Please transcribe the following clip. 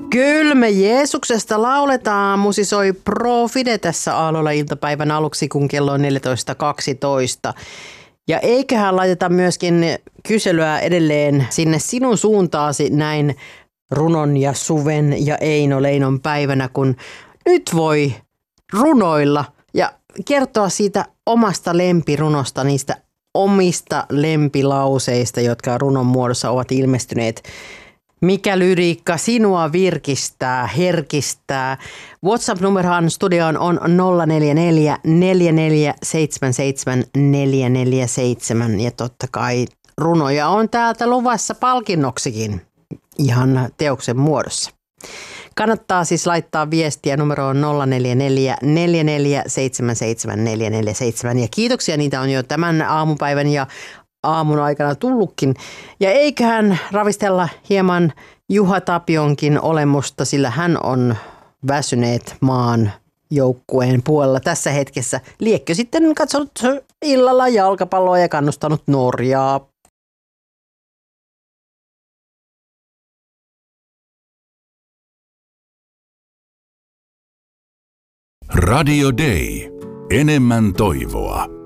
Kyllä me Jeesuksesta lauletaan. Musisoi Pro Fide tässä aamulla iltapäivän aluksi, kun kello on 14.12. Ja eiköhän laiteta myöskin kyselyä edelleen sinne sinun suuntaasi näin runon ja suven ja Eino Leinon päivänä, kun nyt voi runoilla ja kertoa siitä omasta lempirunosta, niistä omista lempilauseista, jotka runon muodossa ovat ilmestyneet. Mikä lyriikka sinua virkistää, herkistää? WhatsApp-numerohan studioon on 044 4477 447 ja totta kai runoja on täältä luvassa palkinnoksikin ihan teoksen muodossa. Kannattaa siis laittaa viestiä numeroon 044 4477 447 ja kiitoksia, niitä on jo tämän aamupäivän ja aamun aikana tullutkin. Ja eiköhän ravistella hieman Juha Tapionkin olemusta, sillä hän on väsyneet maan joukkueen puolella tässä hetkessä. Liekkö sitten katsonut illalla jalkapalloa ja kannustanut Norjaa. Radio Day. Enemmän toivoa.